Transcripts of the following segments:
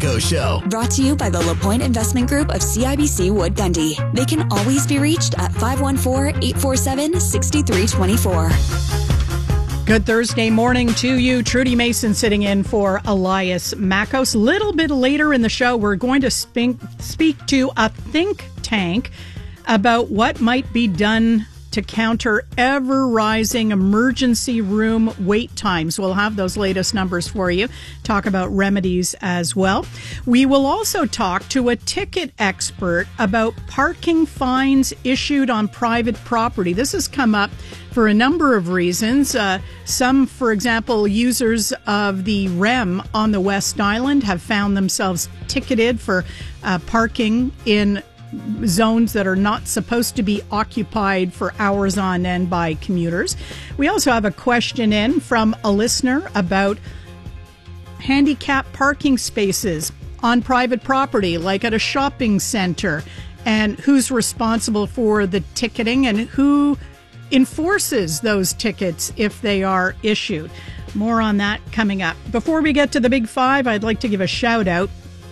Go Show. Brought to you by the LaPointe Investment Group of CIBC Wood Gundy. They can always be reached at 514-847-6324. Good Thursday morning to you. Trudy Mason sitting in for Elias Makos. A little bit later in the show, we're going to speak to a think tank about what might be done to counter ever-rising emergency room wait times. We'll have those latest numbers for you. Talk about remedies as well. We will also talk to a ticket expert about parking fines issued on private property. This has come up for a number of reasons. Some, for example, users of the REM on the West Island have found themselves ticketed for parking in zones that are not supposed to be occupied for hours on end by commuters. We also have a question in from a listener about handicap parking spaces on private property, like at a shopping center, and who's responsible for the ticketing and who enforces those tickets if they are issued. More on that coming up. Before we get to the Big Five, I'd like to give a shout out.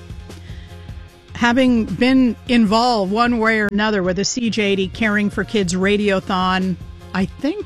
Having been involved one way or another with the CJAD Caring for Kids Radiothon, I think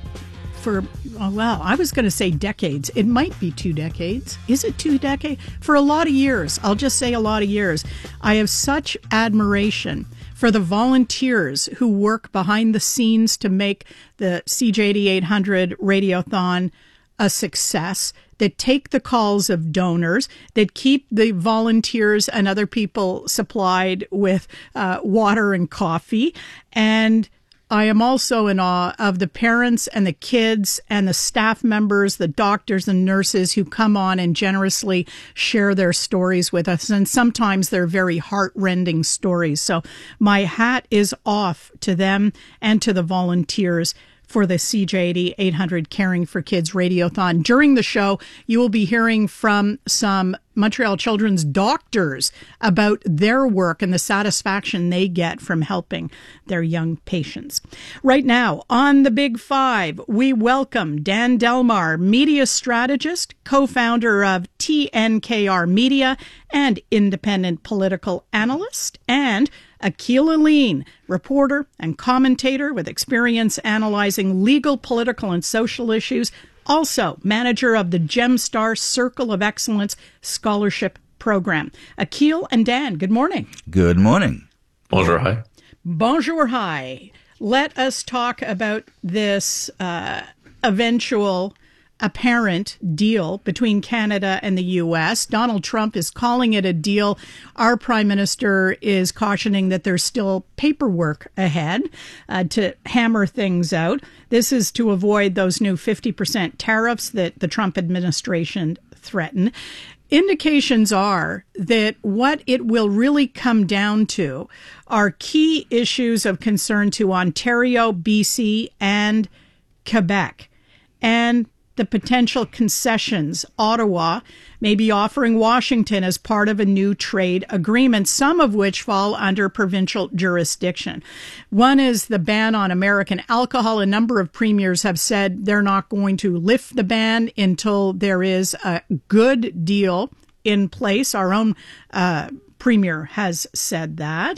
I was going to say decades. It might be 2 decades. Is it 2 decades? For a lot of years. I'll just say a lot of years. I have such admiration for the volunteers who work behind the scenes to make the CJAD 800 Radiothon a success, that take the calls of donors, that keep the volunteers and other people supplied with water and coffee. And I am also in awe of the parents and the kids and the staff members, the doctors and nurses who come on and generously share their stories with us. And sometimes they're very heart-rending stories. So my hat is off to them and to the volunteers for the CJAD 800 Caring for Kids Radiothon. During the show, you will be hearing from some Montreal children's doctors about their work and the satisfaction they get from helping their young patients. Right now, on the Big Five, we welcome Dan Delmar, media strategist, co-founder of TNKR Media, and independent political analyst, and Akil Aline, reporter and commentator with experience analyzing legal, political, and social issues, also manager of the Gemstar Circle of Excellence Scholarship Program. Akil and Dan, good morning. Good morning. Bonjour, hi. Bonjour, hi. Let us talk about this eventual apparent deal between Canada and the U.S. Donald Trump is calling it a deal. Our Prime Minister is cautioning that there's still paperwork ahead to hammer things out. This is to avoid those new 50% tariffs that the Trump administration threatened. Indications are that what it will really come down to are key issues of concern to Ontario, BC, and Quebec, and the potential concessions Ottawa may be offering Washington as part of a new trade agreement, some of which fall under provincial jurisdiction. One is the ban on American alcohol. A number of premiers have said they're not going to lift the ban until there is a good deal in place. Our own premier has said that.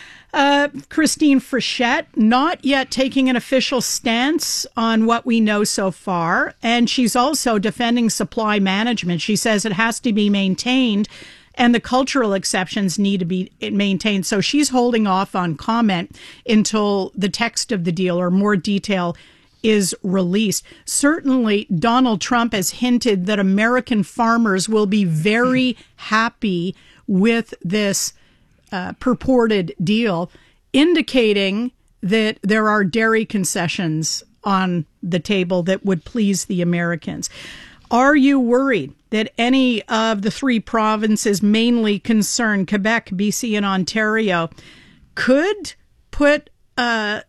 Christine Frechette, not yet taking an official stance on what we know so far. And she's also defending supply management. She says it has to be maintained and the cultural exceptions need to be maintained. So she's holding off on comment until the text of the deal or more detail is released. Certainly, Donald Trump has hinted that American farmers will be very happy with this purported deal, indicating that there are dairy concessions on the table that would please the Americans. Are you worried that any of the three provinces mainly concerned, Quebec, BC, and Ontario, could put a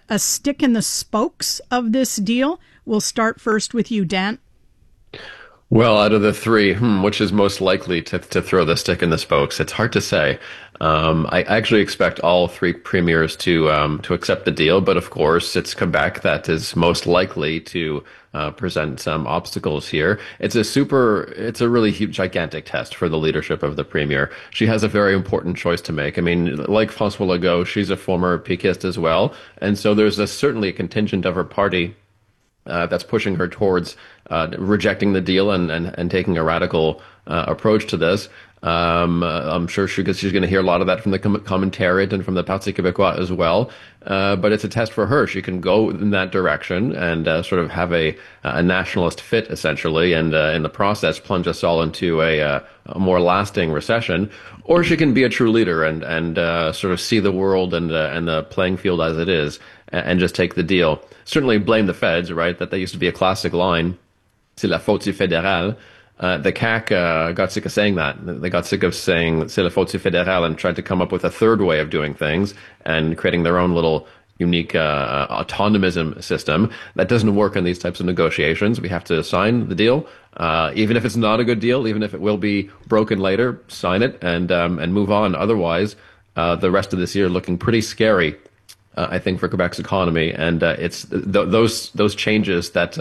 stick in the spokes of this deal? We'll start first with you, Dan. Well, out of the three, which is most likely to throw the stick in the spokes? It's hard to say. I actually expect all three premiers to accept the deal, but of course, it's Quebec that is most likely to present some obstacles here. It's a really huge, gigantic test for the leadership of the premier. She has a very important choice to make. I mean, like François Legault, she's a former Péquiste as well, and so there's certainly a contingent of her party that's pushing her towards rejecting the deal and taking a radical approach to this. I'm sure she's going to hear a lot of that from the commentariat and from the Parti Québécois as well. But it's a test for her. She can go in that direction and sort of have a nationalist fit, essentially, and in the process plunge us all into a more lasting recession. Or she can be a true leader and sort of see the world and the playing field as it is and just take the deal. Certainly blame the feds, right? That used to be a classic line. C'est la faute du fédéral. The CAQ got sick of saying that. They got sick of saying c'est la faute du fédéral and tried to come up with a third way of doing things and creating their own little unique autonomism system. That doesn't work in these types of negotiations. We have to sign the deal. Even if it's not a good deal, even if it will be broken later, sign it and move on. Otherwise, the rest of this year looking pretty scary. I think for Quebec's economy, and it's those changes that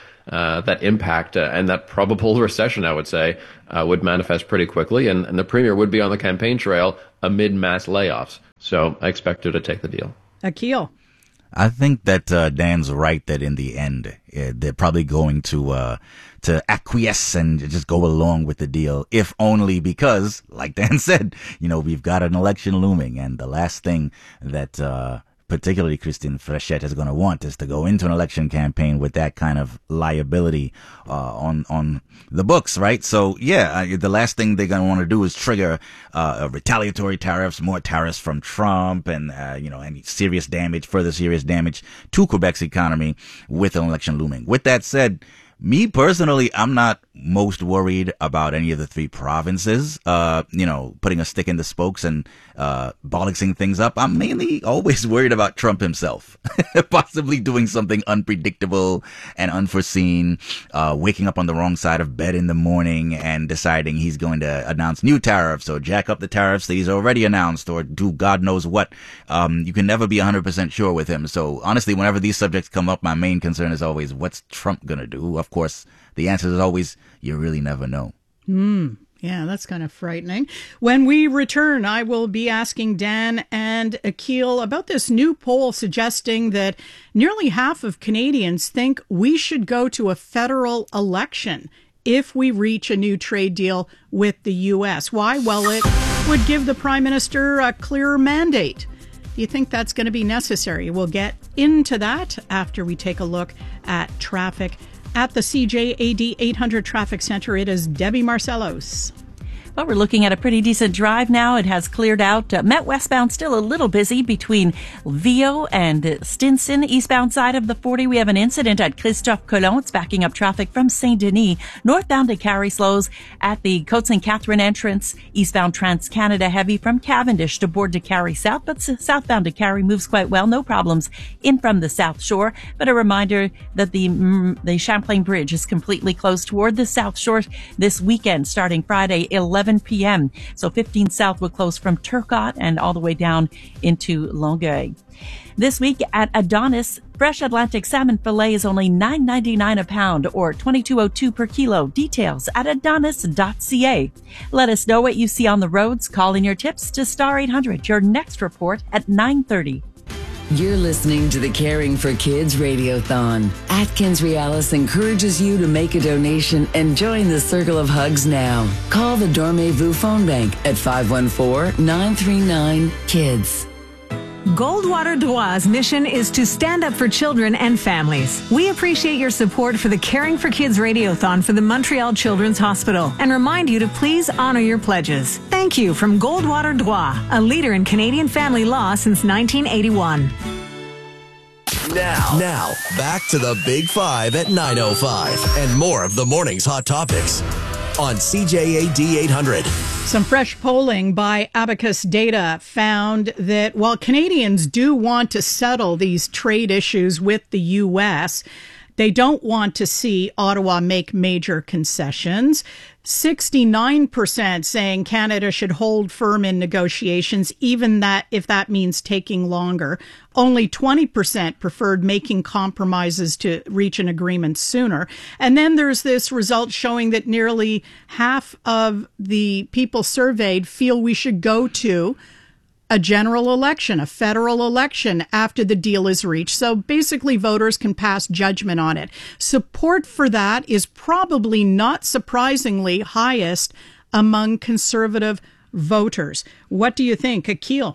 impact and that probable recession, I would say, would manifest pretty quickly, and the premier would be on the campaign trail amid mass layoffs. So I expect her to take the deal. Akil. I think that Dan's right that in the end they're probably going to acquiesce and just go along with the deal, if only because, like Dan said, we've got an election looming, and the last thing that particularly Christine Fréchette is going to want is to go into an election campaign with that kind of liability on the books, right? So, the last thing they're going to want to do is trigger retaliatory tariffs, more tariffs from Trump, and any further serious damage to Quebec's economy with an election looming. With that said, me personally, I'm not most worried about any of the three provinces, putting a stick in the spokes and bollocksing things up. I'm mainly always worried about Trump himself, possibly doing something unpredictable and unforeseen, waking up on the wrong side of bed in the morning and deciding he's going to announce new tariffs or jack up the tariffs that he's already announced or do God knows what. You can never be 100% sure with him. So honestly, whenever these subjects come up, my main concern is always, what's Trump going to do? Of course, the answer is always, you really never know. Yeah, that's kind of frightening. When we return, I will be asking Dan and Akil about this new poll suggesting that nearly half of Canadians think we should go to a federal election if we reach a new trade deal with the U.S. Why? Well, it would give the Prime Minister a clearer mandate. Do you think that's going to be necessary? We'll get into that after we take a look at traffic. At the CJAD 800 Traffic Center, it is Debbie Marcellos. Well, we're looking at a pretty decent drive now. It has cleared out. Met westbound still a little busy between Vio and Stinson. Eastbound side of the 40, we have an incident at Christophe Colomb. It's backing up traffic from Saint-Denis. Northbound to Carrie slows at the Côte St. Catherine entrance. Eastbound Trans-Canada heavy from Cavendish to board to Carrie South, but southbound to Carrie moves quite well. No problems in from the South Shore. But a reminder that the Champlain Bridge is completely closed toward the South Shore this weekend, starting Friday, 11 p.m. So 15 South will close from Turcotte and all the way down into Longueuil. This week at Adonis, fresh Atlantic salmon fillet is only $9.99 a pound or $22.02 per kilo. Details at adonis.ca. Let us know what you see on the roads. Call in your tips to Star 800. Your next report at 9:30. You're listening to the Caring for Kids Radiothon. Atkins Realis encourages you to make a donation and join the Circle of Hugs now. Call the Dormez-vous phone bank at 514-939-KIDS. Goldwater Droit's mission is to stand up for children and families. We appreciate your support for the Caring for Kids Radiothon for the Montreal Children's Hospital and remind you to please honor your pledges. Thank you from Goldwater Droit, a leader in Canadian family law since 1981. Now, back to the Big Five at 9:05 and more of the morning's hot topics on CJAD 800. Some fresh polling by Abacus Data found that while Canadians do want to settle these trade issues with the U.S., They don't want to see Ottawa make major concessions. 69% saying Canada should hold firm in negotiations, even that if that means taking longer. Only 20% preferred making compromises to reach an agreement sooner. And then there's this result showing that nearly half of the people surveyed feel we should go to a general election, a federal election after the deal is reached. So basically voters can pass judgment on it. Support for that is probably not surprisingly highest among conservative voters. What do you think, Akil?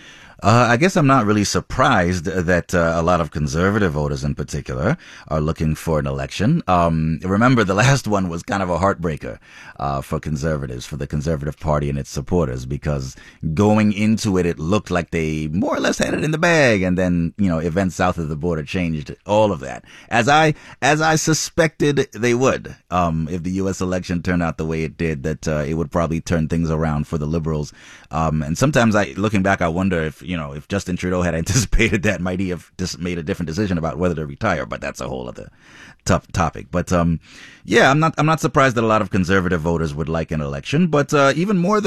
I guess I'm not really surprised that a lot of conservative voters in particular are looking for an election. Remember, the last one was kind of a heartbreaker for conservatives, for the Conservative Party and its supporters, because going into it, it looked like they more or less had it in the bag, and then, you know, events south of the border changed all of that. As I suspected they would, if the U.S. election turned out the way it did, that it would probably turn things around for the Liberals. And sometimes looking back, I wonder if Justin Trudeau had anticipated that, might he have just made a different decision about whether to retire? But that's a whole other tough topic. But yeah, I'm not surprised that a lot of conservative voters would like an election. But even more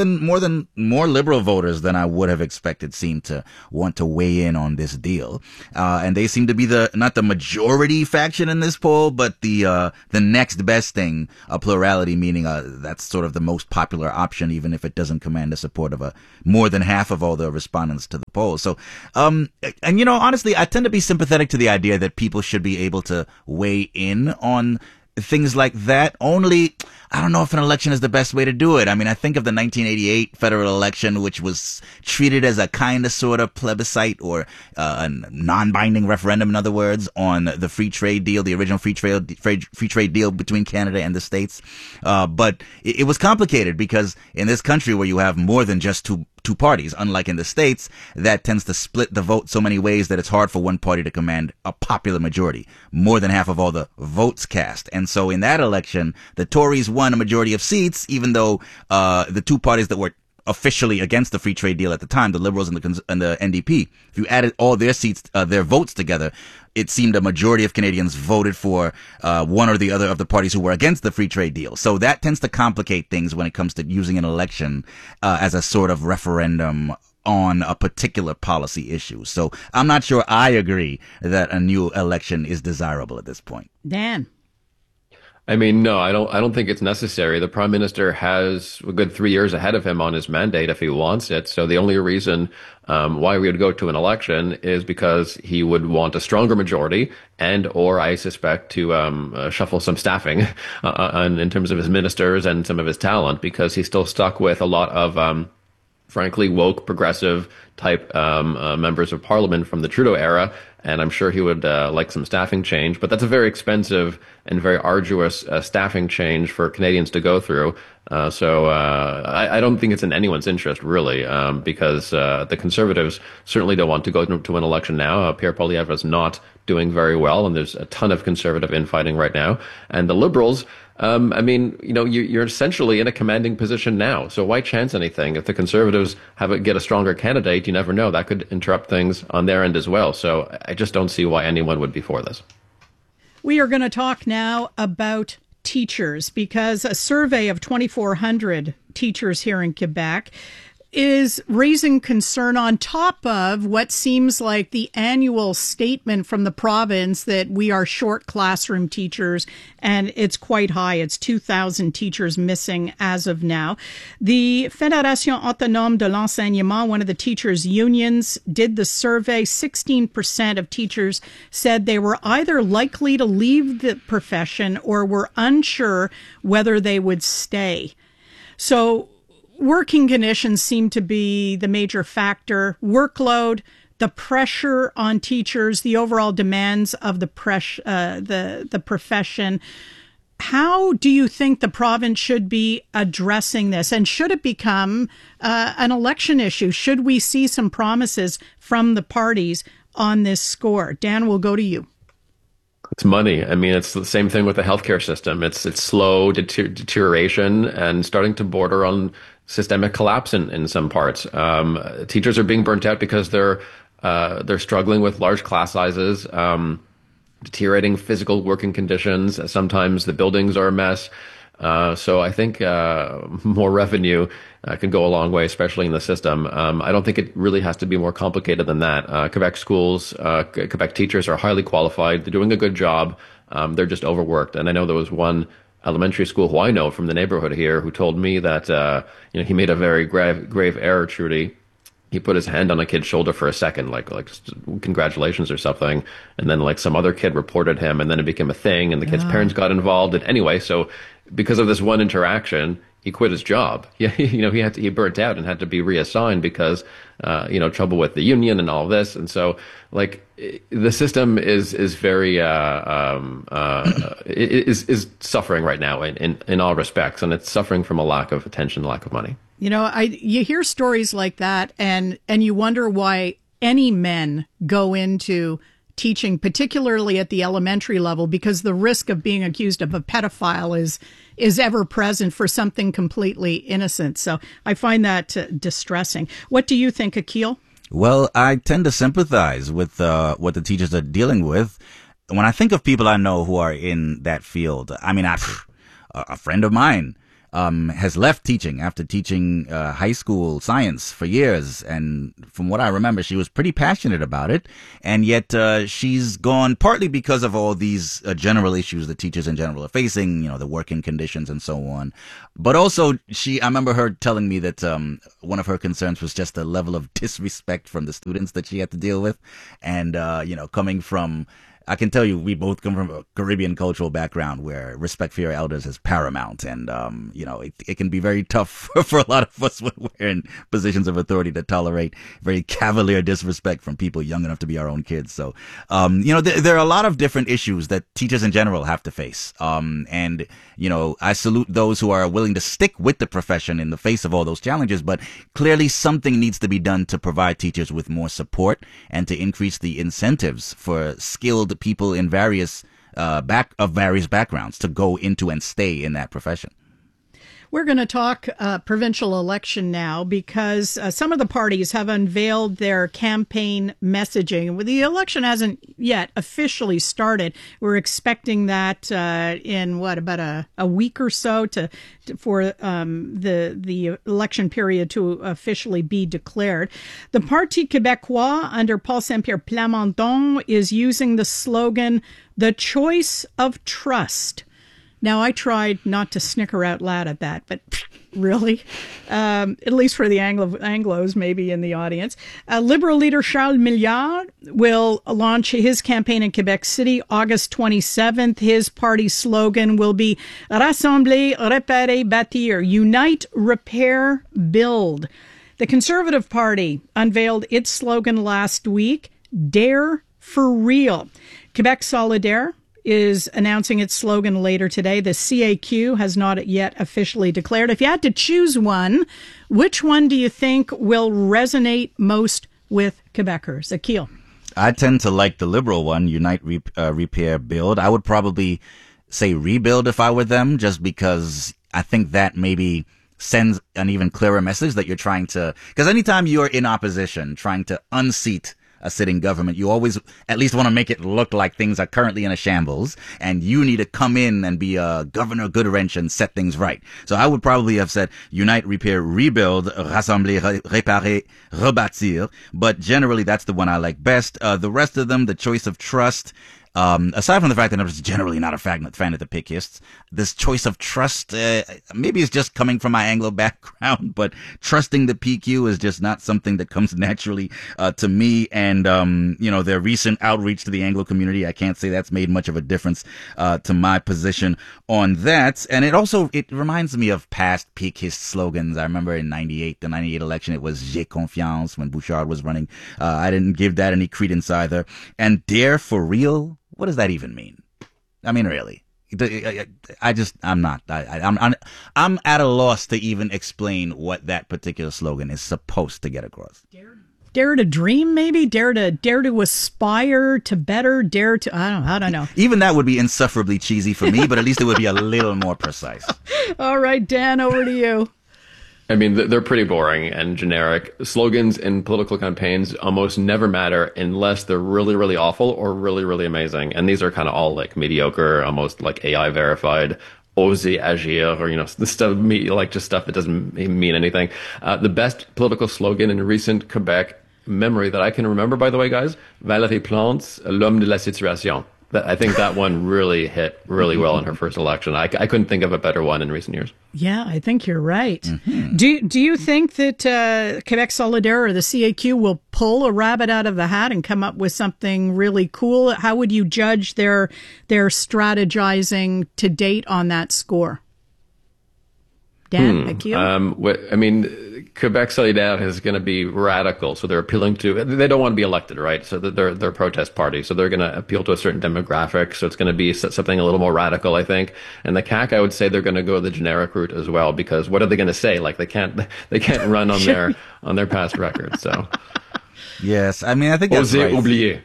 liberal voters than I would have expected seem to want to weigh in on this deal. And they seem to be not the majority faction in this poll, but the next best thing, a plurality, meaning that's sort of the most popular option, even if it doesn't command the support of more than half of all the respondents to the poll. So, and honestly, I tend to be sympathetic to the idea that people should be able to weigh in on things like that. Only, I don't know if an election is the best way to do it. I mean, I think of the 1988 federal election, which was treated as a kind of sort of plebiscite or a non-binding referendum, in other words, on the free trade deal, the original free trade deal between Canada and the States. But it was complicated because in this country where you have more than just two parties, unlike in the States, that tends to split the vote so many ways that it's hard for one party to command a popular majority, more than half of all the votes cast. And so in that election, the Tories won a majority of seats, even though the two parties that were officially against the free trade deal at the time, the Liberals and the NDP, if you added all their seats, their votes together, it seemed a majority of Canadians voted for one or the other of the parties who were against the free trade deal. So that tends to complicate things when it comes to using an election as a sort of referendum on a particular policy issue. So I'm not sure I agree that a new election is desirable at this point. Dan? I mean, no, I don't think it's necessary. The Prime Minister has a good 3 years ahead of him on his mandate if he wants it. So the only reason why we would go to an election is because he would want a stronger majority or I suspect to shuffle some staffing in terms of his ministers and some of his talent, because he's still stuck with a lot of frankly woke progressive type members of parliament from the Trudeau era. And I'm sure he would like some staffing change, but that's a very expensive and very arduous staffing change for Canadians to go through. So I don't think it's in anyone's interest, really, because the Conservatives certainly don't want to go to an election now. Pierre Poilievre is not doing very well, and there's a ton of Conservative infighting right now. And the Liberals, I mean, you're essentially in a commanding position now. So why chance anything? If the Conservatives get a stronger candidate, you never know. That could interrupt things on their end as well. So I just don't see why anyone would be for this. We are going to talk now about teachers, because a survey of 2,400 teachers here in Quebec is raising concern on top of what seems like the annual statement from the province that we are short classroom teachers, and it's quite high. It's 2,000 teachers missing as of now. The Fédération Autonome de l'Enseignement, one of the teachers' unions, did the survey. 16% of teachers said they were either likely to leave the profession or were unsure whether they would stay. So working conditions seem to be the major factor. Workload, the pressure on teachers, the overall demands of the profession. How do you think the province should be addressing this? And should it become an election issue? Should we see some promises from the parties on this score? Dan, we'll go to you. It's money. I mean, it's the same thing with the healthcare system. It's slow deterioration and starting to border on systemic collapse in some parts. Teachers are being burnt out because they're struggling with large class sizes. deteriorating physical working conditions. Sometimes the buildings are a mess. So I think more revenue can go a long way, especially in the system. I don't think it really has to be more complicated than that. Quebec schools, Quebec teachers are highly qualified. They're doing a good job. They're just overworked. And I know there was one elementary school who I know from the neighborhood here who told me that he made a very grave error, Trudy. He put his hand on a kid's shoulder for a second, like congratulations or something, and then like some other kid reported him, and then it became a thing, and the kid's parents got involved. And anyway, so because of this one interaction, he quit his job. Yeah, he burnt out and had to be reassigned because trouble with the union and all of this. And so like the system is very is suffering right now in all respects, and it's suffering from a lack of attention, lack of money. You hear stories like that, and you wonder why any men go into teaching, particularly at the elementary level, because the risk of being accused of a pedophile is ever present for something completely innocent. So I find that distressing. What do you think, Akil? Well, I tend to sympathize with what the teachers are dealing with. When I think of people I know who are in that field, I mean, a friend of mine has left teaching after teaching high school science for years. And from what I remember, she was pretty passionate about it. And yet she's gone partly because of all these general issues that teachers in general are facing, the working conditions and so on. But also, I remember her telling me that one of her concerns was just the level of disrespect from the students that she had to deal with. And, coming from... I can tell you, we both come from a Caribbean cultural background where respect for your elders is paramount. And, it can be very tough for a lot of us when we're in positions of authority to tolerate very cavalier disrespect from people young enough to be our own kids. So, there are a lot of different issues that teachers in general have to face. And I salute those who are willing to stick with the profession in the face of all those challenges. But clearly something needs to be done to provide teachers with more support and to increase the incentives for skilled people in various backgrounds to go into and stay in that profession. We're going to talk provincial election now because some of the parties have unveiled their campaign messaging. The election hasn't yet officially started. We're expecting that in about a week or so for the election period to officially be declared. The Parti Québécois under Paul Saint-Pierre Plamondon is using the slogan, "The choice of trust." Now, I tried not to snicker out loud at that, but really, at least for the Anglos maybe in the audience. Liberal leader Charles Milliard will launch his campaign in Quebec City August 27th. His party slogan will be Rassembler, Réparer, Bâtir, Unite, Repair, Build. The Conservative Party unveiled its slogan last week, Dare for Real. Quebec Solidaire is announcing its slogan later today. The CAQ has not yet officially declared. If you had to choose one, which one do you think will resonate most with Quebecers? Akil? I tend to like the Liberal one, Unite, Repair, Build. I would probably say Rebuild if I were them, just because I think that maybe sends an even clearer message that you're trying to... Because anytime you're in opposition, trying to unseat a sitting government, you always at least want to make it look like things are currently in a shambles, and you need to come in and be a Governor Goodwrench and set things right. So I would probably have said Unite, Repair, Rebuild, Rassembler, Réparer, Rebâtir, but generally that's the one I like best. The rest of them, the choice of trust, aside from the fact that I'm just generally not a fan of the Pickists, this choice of trust, maybe it's just coming from my Anglo background, but trusting the PQ is just not something that comes naturally to me. And, their recent outreach to the Anglo community, I can't say that's made much of a difference to my position on that. And it reminds me of past Picquist slogans. I remember in the 98 election, it was J'ai confiance when Bouchard was running. I didn't give that any credence either. And Dare for Real? What does that even mean? I mean, really, I'm at a loss to even explain what that particular slogan is supposed to get across. Dare to dream, maybe? Dare to aspire to better? I don't know. Even that would be insufferably cheesy for me, but at least it would be a little more precise. All right, Dan, over to you. I mean, they're pretty boring and generic. Slogans in political campaigns almost never matter unless they're really, really awful or really, really amazing. And these are kind of all like mediocre, almost like AI verified. Oser agir, or, the stuff, like just stuff that doesn't mean anything. The best political slogan in recent Quebec memory that I can remember, by the way, guys, Valérie Plante's L'homme de la situation. I think that one really hit really well in her first election. I couldn't think of a better one in recent years. Yeah, I think you're right. Mm-hmm. Do you think that Quebec Solidaire or the CAQ will pull a rabbit out of the hat and come up with something really cool? How would you judge their strategizing to date on that score? Dan, Akil? I mean, Quebec Solidaire is going to be radical, so they're appealing to. They don't want to be elected, right? So they're a protest party, so they're going to appeal to a certain demographic. So it's going to be something a little more radical, I think. And the CAQ, I would say they're going to go the generic route as well, because what are they going to say? Like they can't run on their past record. So yes, I mean I think that's Oser right. oublier.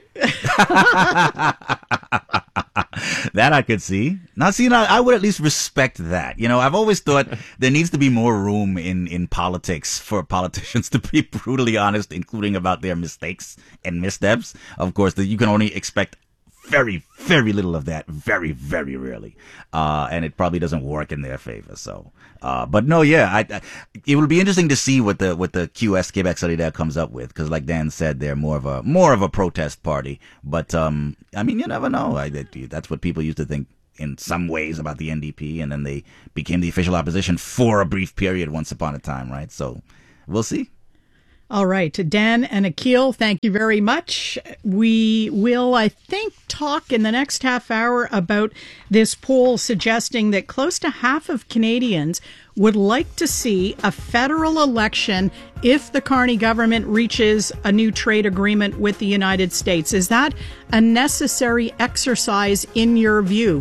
That I could see. Now, I would at least respect that. I've always thought there needs to be more room in politics for politicians to be brutally honest, including about their mistakes and missteps. Of course, you can only expect very, very little of that, very, very rarely. And it probably doesn't work in their favor. So, but no, yeah, it will be interesting to see what the QS Quebec Solidaire comes up with. Cause like Dan said, they're more of a protest party. But, I mean, you never know. That's what people used to think in some ways about the NDP. And then they became the official opposition for a brief period once upon a time. Right. So we'll see. All right, to Dan and Akil, thank you very much. We will, I think, talk in the next half hour about this poll suggesting that close to half of Canadians would like to see a federal election if the Carney government reaches a new trade agreement with the United States. Is that a exercise in your view?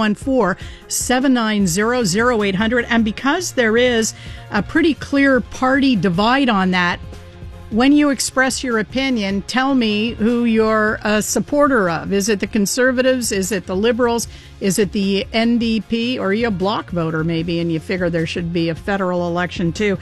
514-790-0800. And because there is a pretty clear party divide on that, when you express your opinion, tell me who you're a supporter of. Is it the Conservatives? Is it the Liberals? Is it the NDP? Or are you a bloc voter maybe and you figure there should be a federal election too?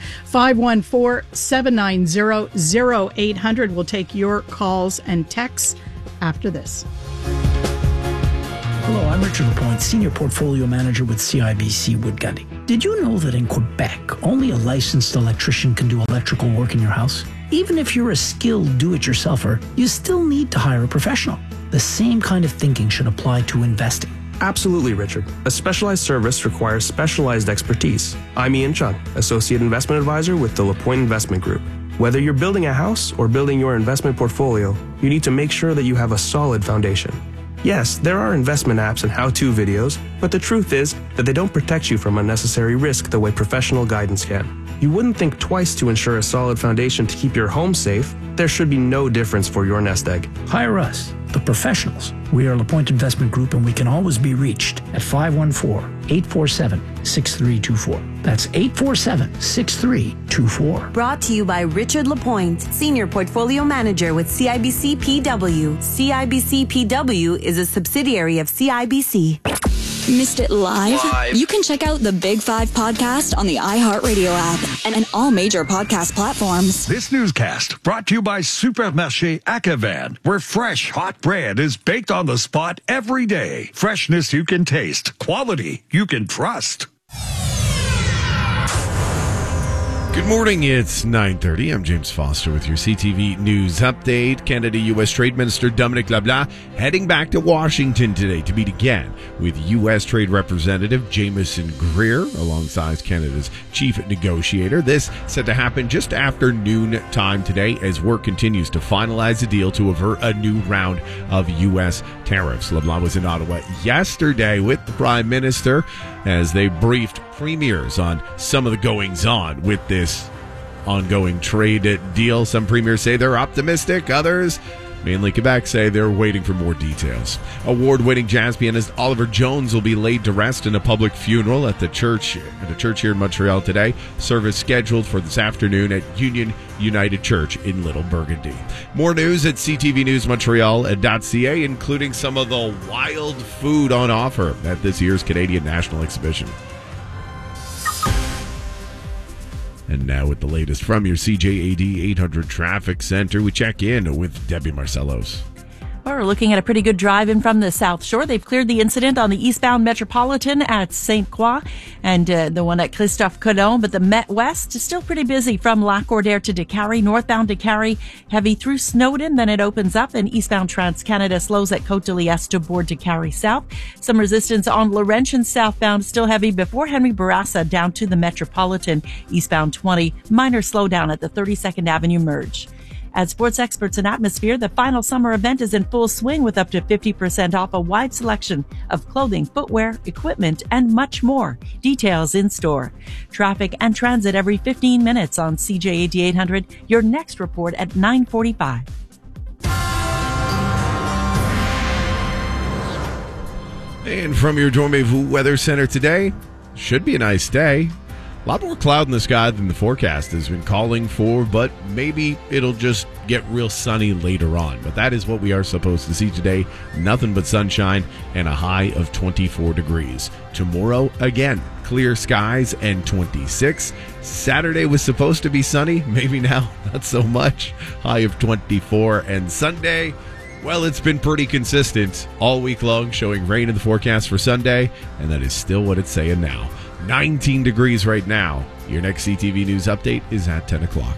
514-790-0800. We'll take your calls and texts after this. Hello, I'm Richard Lapointe, Senior Portfolio Manager with CIBC Wood Gundy. Did you know that in Quebec, only a licensed electrician can do electrical work in your house? Even if you're a skilled do-it-yourselfer, you still need to hire a professional. The same kind of thinking should apply to investing. Absolutely, Richard. A specialized service requires specialized expertise. I'm Ian Chung, Associate Investment Advisor with the Lapointe Investment Group. Whether you're building a house or building your investment portfolio, you need to make sure that you have a solid foundation. Yes, there are investment apps and how-to videos, but the truth is that they don't protect you from unnecessary risk the way professional guidance can. You wouldn't think twice to ensure a solid foundation to keep your home safe. There should be no difference for your nest egg. Hire us, the professionals. We are LaPointe Investment Group, and we can always be reached at 514-847-6324. That's 847-6324. Brought to you by Richard Lapointe, Senior Portfolio Manager with CIBC PW. CIBC PW is a subsidiary of CIBC. Missed it live? You can check out the Big Five podcast on the iHeartRadio app and all major podcast platforms. This newscast brought to you by Supermarché Akavan, where fresh, hot bread is baked on the spot every day. Freshness you can taste, quality you can trust. Good morning, it's 9:30. I'm James Foster with your CTV News Update. Canada-U.S. Trade Minister Dominic LeBlanc heading back to Washington today to meet again with U.S. Trade Representative Jameson Greer alongside Canada's chief negotiator. This set to happen just after noon time today as work continues to finalize a deal to avert a new round of U.S. tariffs. LeBlanc was in Ottawa yesterday with the Prime Minister as they briefed premiers on some of the goings-on with this ongoing trade deal. Some premiers say they're optimistic. Others, mainly Quebec, say they're waiting for more details. Award-winning jazz pianist Oliver Jones will be laid to rest in a public funeral at a church here in Montreal today. Service scheduled for this afternoon at Union United Church in Little Burgundy. More news at ctvnewsmontreal.ca, including some of the wild food on offer at this year's Canadian National Exhibition. And now with the latest from your CJAD 800 Traffic Center, we check in with Debbie Marcellos. We're looking at a pretty good drive in from the South Shore. They've cleared the incident on the eastbound Metropolitan at St. Croix and the one at Christophe Colomb, but the Met West is still pretty busy from Lac-Cordaire to Décarie. Northbound Décarie, heavy through Snowden, then it opens up, and eastbound Trans-Canada slows at Côte-de-Liesse to board Décarie South. Some resistance on Laurentian southbound, still heavy before Henry Bourassa down to the Metropolitan. Eastbound 20, minor slowdown at the 32nd Avenue merge. At Sports Experts and Atmosphere, the final summer event is in full swing with up to 50% off a wide selection of clothing, footwear, equipment, and much more. Details in store. Traffic and transit every 15 minutes on CJAD 800. Your next report at 9:45. And from your Dormez-vous Weather Center today, should be a nice day. A lot more cloud in the sky than the forecast has been calling for, but maybe it'll just get real sunny later on. But that is what we are supposed to see today. Nothing but sunshine and a high of 24 degrees. Tomorrow, again, clear skies and 26. Saturday was supposed to be sunny. Maybe now, not so much. High of 24. And Sunday, well, it's been pretty consistent all week long, showing rain in the forecast for Sunday. And that is still what it's saying now. 19 degrees right now. Your next CTV News update is at 10 o'clock.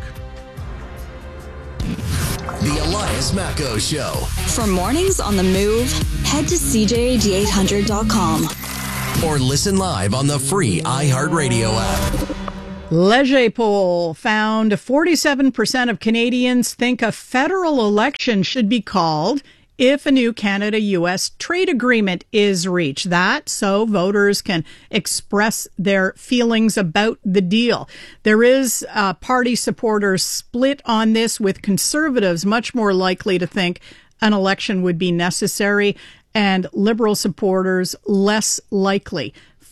The Elias Macco Show. For mornings on the move, head to CJAD800.com. Or listen live on the free iHeartRadio app. Leger poll found 47% of Canadians think a federal election should be called if a new Canada-U.S. trade agreement is reached. That so voters can express their feelings about the deal. There is party supporters split on this, with Conservatives much more likely to think an election would be necessary and Liberal supporters less likely.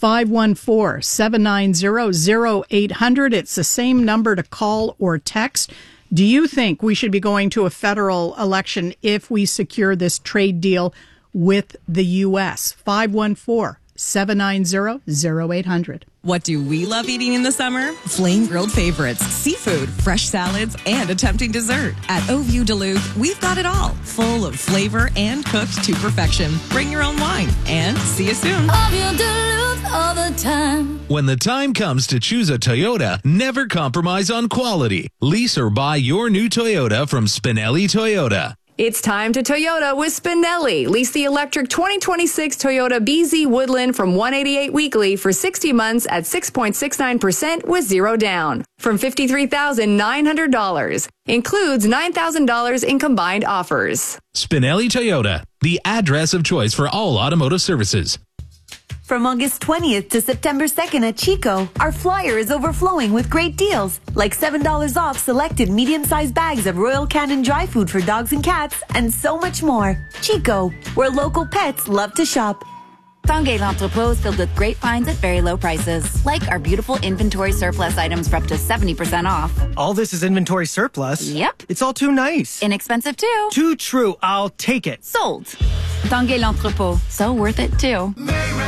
514-790-0800. It's the same number to call or text. Do you think we should be going to a federal election if we secure this trade deal with the U.S.? 514-790-0800. What do we love eating in the summer? Flame grilled favorites, seafood, fresh salads, and a tempting dessert. At Oview Duluth, we've got it all, full of flavor and cooked to perfection. Bring your own wine, and see you soon. Oview Duluth all the time. When the time comes to choose a Toyota, never compromise on quality. Lease or buy your new Toyota from Spinelli Toyota. It's time to Toyota with Spinelli. Lease the electric 2026 Toyota BZ Woodland from $188 weekly for 60 months at 6.69% with zero down from $53,900. Includes $9,000 in combined offers. Spinelli Toyota, the address of choice for all automotive services. From August 20th to September 2nd at Chico, our flyer is overflowing with great deals, like $7 off selected medium-sized bags of Royal Canin dry food for dogs and cats, and so much more. Chico, where local pets love to shop. Tanguay L'Entrepôt is filled with great finds at very low prices, like our beautiful inventory surplus items for up to 70% off. All this is inventory surplus? Yep. It's all too nice. Inexpensive too. Too true. I'll take it. Sold. Tanguay L'Entrepôt. So worth it too.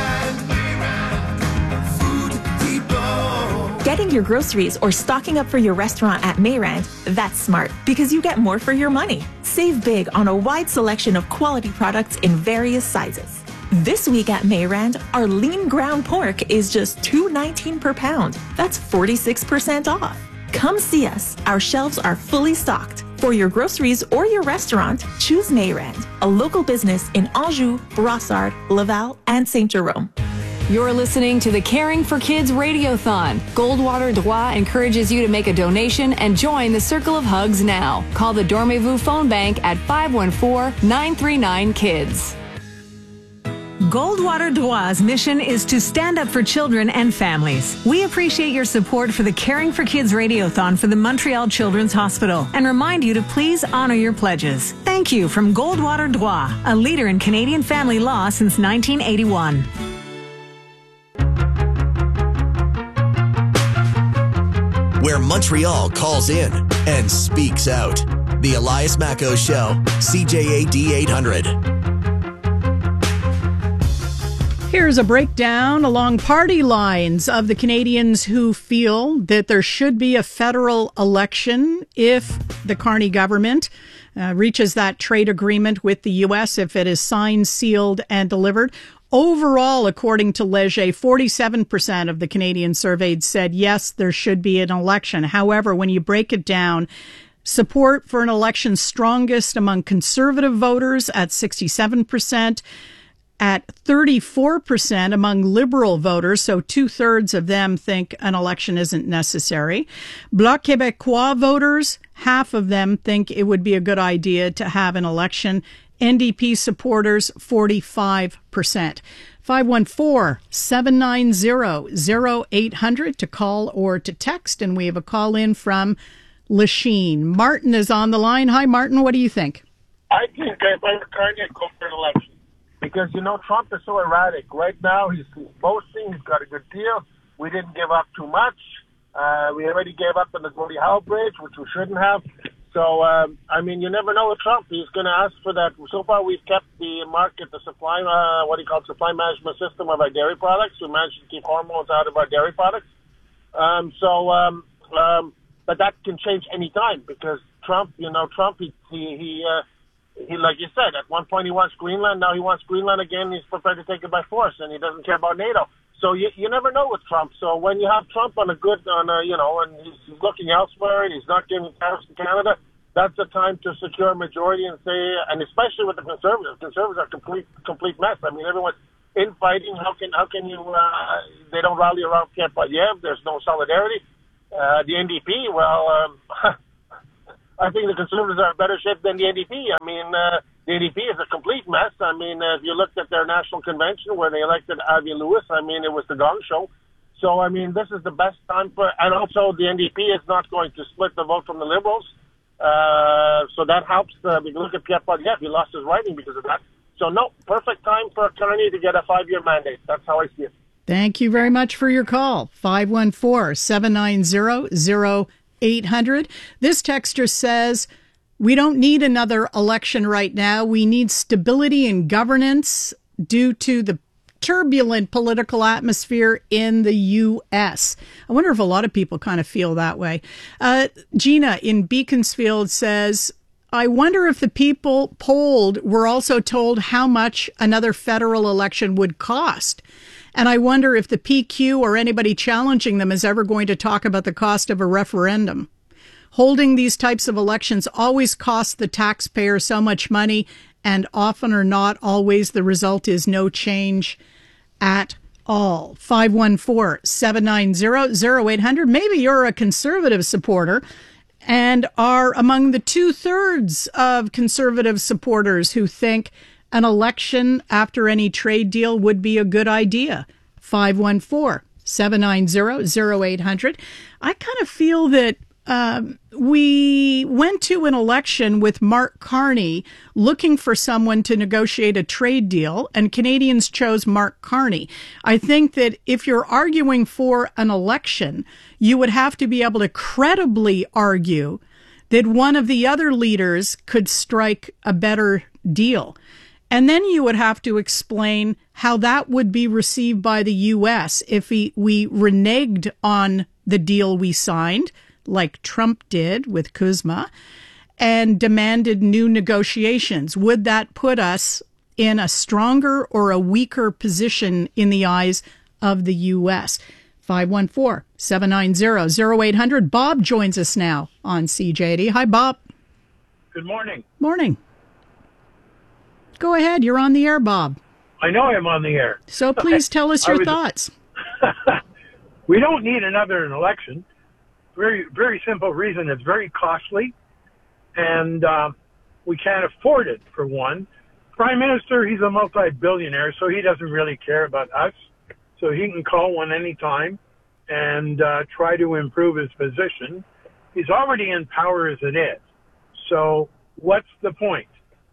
Getting your groceries or stocking up for your restaurant at Mayrand, that's smart because you get more for your money. Save big on a wide selection of quality products in various sizes. This week at Mayrand, our lean ground pork is just $2.19 per pound. That's 46% off. Come see us. Our shelves are fully stocked. For your groceries or your restaurant, choose Mayrand, a local business in Anjou, Brossard, Laval, and St. Jerome. You're listening to the Caring for Kids Radiothon. Goldwater Droit encourages you to make a donation and join the Circle of Hugs now. Call the Dormez-vous phone bank at 514-939-KIDS. Goldwater Droit's mission is to stand up for children and families. We appreciate your support for the Caring for Kids Radiothon for the Montreal Children's Hospital and remind you to please honor your pledges. Thank you from Goldwater Droit, a leader in Canadian family law since 1981. Where Montreal calls in and speaks out. The Elias Macco Show, CJAD 800. Here's a breakdown along party lines of the Canadians who feel that there should be a federal election if the Carney government reaches that trade agreement with the U.S., if it is signed, sealed, and delivered. Overall, according to Leger, 47% of the Canadians surveyed said, yes, there should be an election. However, when you break it down, support for an election strongest among conservative voters at 67%, at 34% among liberal voters, so 2/3 of them think an election isn't necessary. Bloc Québécois voters, half of them think it would be a good idea to have an election. NDP supporters, 45%. 514-790-0800 to call or to text, and we have a call in from Lachine. Martin is on the line. Hi, Martin. What do you think? I think if I were Carney, I'd go for an election. Because, Trump is so erratic. Right now, he's boasting. He's got a good deal. We didn't give up too much. We already gave up on the Gordie Howe Bridge, which we shouldn't have. So, you never know with Trump. He's going to ask for that. So far, we've kept the market, the supply, supply management system of our dairy products. We managed to keep hormones out of our dairy products. But that can change any time because Trump, he like you said, at one point he wants Greenland. Now he wants Greenland again. He's prepared to take it by force, and he doesn't care about NATO. So you never know with Trump. So when you have Trump and he's looking elsewhere and he's not giving tariffs to Canada, that's the time to secure a majority and say, and especially with the Conservatives. Conservatives are complete mess. I mean, everyone's infighting. How can you? They don't rally around Pierre Poilievre. There's no solidarity. The NDP, I think the Conservatives are in better shape than the NDP. I mean, the NDP is a complete mess. I mean, if you looked at their national convention where they elected Avi Lewis, it was the gong show. So, this is the best time for, and also the NDP is not going to split the vote from the Liberals. So that helps. If you look at Pierre Poilievre, he lost his writing because of that. So, no, perfect time for Carney to get a 5-year mandate. That's how I see it. Thank you very much for your call. 514-790-0800. This texter says, we don't need another election right now. We need stability in governance due to the turbulent political atmosphere in the U.S. I wonder if a lot of people kind of feel that way. Gina in Beaconsfield says, I wonder if the people polled were also told how much another federal election would cost. And I wonder if the PQ or anybody challenging them is ever going to talk about the cost of a referendum. Holding these types of elections always costs the taxpayer so much money, and often or not always the result is no change at all. 514-790-0800. Maybe you're a conservative supporter and are among the 2/3 of conservative supporters who think an election after any trade deal would be a good idea. 514-790-0800. I kind of feel that we went to an election with Mark Carney looking for someone to negotiate a trade deal, and Canadians chose Mark Carney. I think that if you're arguing for an election, you would have to be able to credibly argue that one of the other leaders could strike a better deal. And then you would have to explain how that would be received by the U.S. if we reneged on the deal we signed, like Trump did with Kuzma, and demanded new negotiations. Would that put us in a stronger or a weaker position in the eyes of the U.S.? 514-790-0800. Bob joins us now on CJAD. Hi, Bob. Good morning. Morning. Go ahead. You're on the air, Bob. I know I'm on the air. So please tell us your thoughts. We don't need another election. Very, very simple reason. It's very costly, and we can't afford it, for one. Prime Minister, he's a multi-billionaire, so he doesn't really care about us. So he can call one anytime and try to improve his position. He's already in power as it is. So what's the point?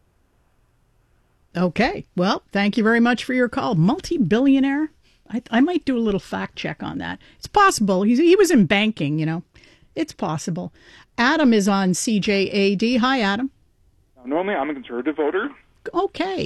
Okay. Well, thank you very much for your call. Multi-billionaire? I might do a little fact check on that. It's possible. He was in banking, It's possible. Adam is on CJAD. Hi, Adam. Normally, I'm a conservative voter. Okay.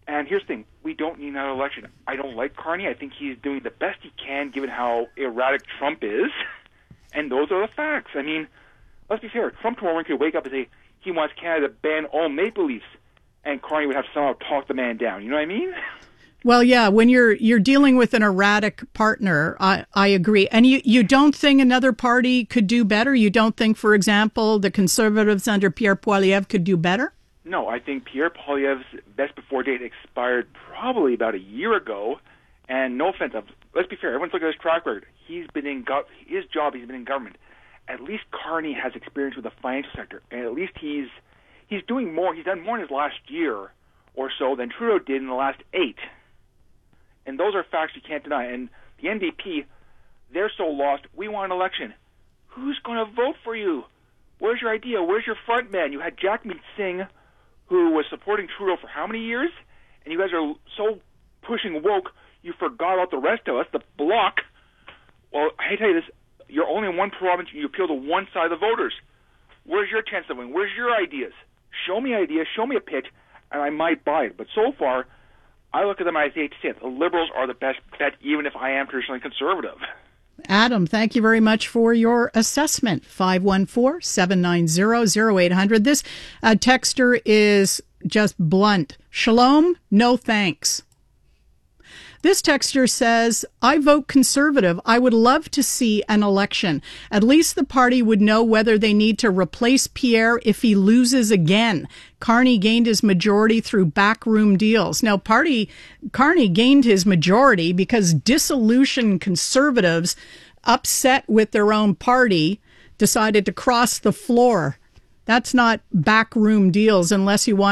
And here's the thing, we don't need another election. I don't like Carney. I think he's doing the best he can given how erratic Trump is. And those are the facts. I mean, let's be fair. Trump tomorrow could wake up and say he wants Canada to ban all Maple Leafs, and Carney would have to somehow talk the man down. You know what I mean? Well, yeah, when you're dealing with an erratic partner, I agree. And you don't think another party could do better? You don't think, for example, the Conservatives under Pierre Poilievre could do better? No, I think Pierre Poilievre's best before date expired probably about a year ago. And no offense, let's be fair. Everyone's looking at his track record. He's been in his job. He's been in government. At least Carney has experience with the financial sector, and at least he's doing more. He's done more in his last year or so than Trudeau did in the last 8. And those are facts you can't deny. And the NDP, they're so lost. We want an election. Who's going to vote for you? Where's your idea? Where's your front man? You had Jagmeet Singh, who was supporting Trudeau for how many years? And you guys are so pushing woke, you forgot about the rest of us, the bloc. Well, I hate to tell you this, you're only in one province, you appeal to one side of the voters. Where's your chance to win? Where's your ideas? Show me ideas, show me a pitch, and I might buy it. But so far, I look at them and I say, the Liberals are the best bet, even if I am traditionally conservative. Adam, thank you very much for your assessment. 514-790-0800. This texter is just blunt. Shalom, no thanks. This texter says, I vote Conservative. I would love to see an election. At least the party would know whether they need to replace Pierre if he loses again. Carney gained his majority through backroom deals. Now, Carney gained his majority because disillusioned Conservatives, upset with their own party, decided to cross the floor. That's not backroom deals unless you want